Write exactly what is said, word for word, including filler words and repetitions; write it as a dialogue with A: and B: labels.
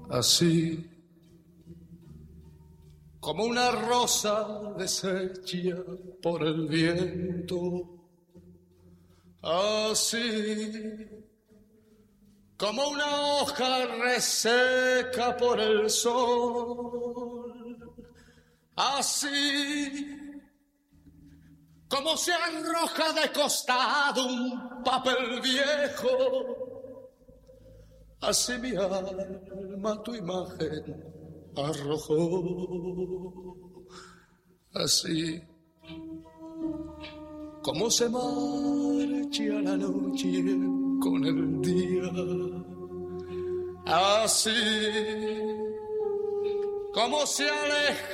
A: así como una rosa deshecha por el viento, así como una hoja reseca por el sol, así como se arroja de costado un papel viejo, así mi alma tu imagen arrojó, así como se marcha la noche con el día, así como se aleja